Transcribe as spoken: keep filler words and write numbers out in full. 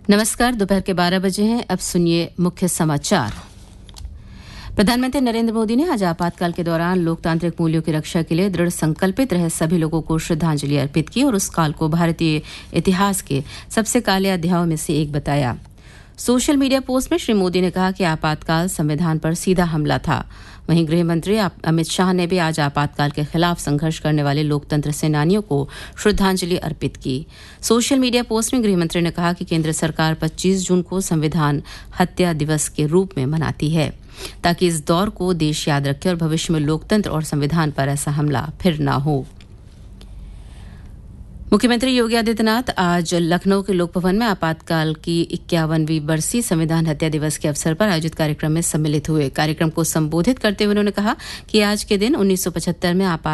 नमस्कार, दोपहर के बारह बजे हैं। अब सुनिए मुख्य समाचार। प्रधानमंत्री नरेंद्र मोदी ने आज आपातकाल के दौरान लोकतांत्रिक मूल्यों की रक्षा के लिए दृढ़ संकल्पित रहे सभी लोगों को श्रद्धांजलि अर्पित की और उस काल को भारतीय इतिहास के सबसे काले अध्यायों में से एक बताया। सोशल मीडिया पोस्ट में श्री मोदी ने कहा कि आपातकाल संविधान पर सीधा हमला था। वहीं गृह मंत्री अमित शाह ने भी आज आपातकाल के खिलाफ संघर्ष करने वाले लोकतंत्र सेनानियों को श्रद्धांजलि अर्पित की। सोशल मीडिया पोस्ट में गृह मंत्री ने कहा कि केंद्र सरकार पच्चीस जून को संविधान हत्या दिवस के रूप में मनाती है ताकि इस दौर को देश याद रखे और भविष्य में लोकतंत्र और संविधान पर ऐसा हमला फिर न हो। मुख्यमंत्री योगी आदित्यनाथ आज लखनऊ के लोक भवन में आपातकाल की इक्यावनवीं बरसी संविधान हत्या दिवस के अवसर पर आयोजित कार्यक्रम में सम्मिलित हुए। कार्यक्रम को संबोधित करते हुए उन्होंने कहा कि आज के दिन उन्नीस सौ पचहत्तर में आपात